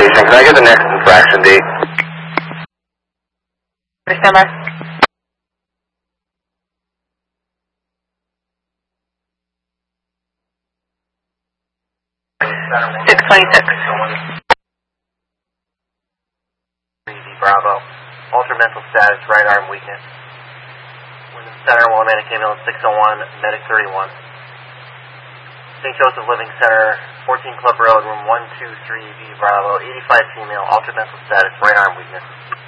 investigation. Can I get the next infraction date? Stand by. 626. Bravo. Altered mental status, right arm weakness. Wyndham Center, Willamette Ambulance 601, Medic 31. St. Joseph Living Center, 14 Club Road, room 123B Bravo, 85 female, altered mental status, right arm weakness.